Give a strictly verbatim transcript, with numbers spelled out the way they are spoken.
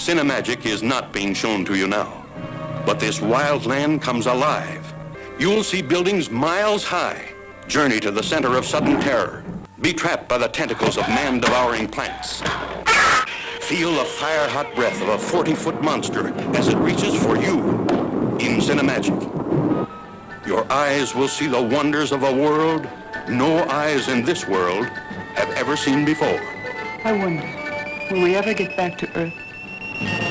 Cinemagic is not being shown to you now, but this wild land comes alive. You'll see buildings miles high, journey to the center of sudden terror, be trapped by the tentacles of man-devouring plants. Feel the fire-hot breath of a forty-foot monster as it reaches for you in Cinemagic. Your eyes will see the wonders of a world no eyes in this world have ever seen before. I wonder, will we ever get back to Earth?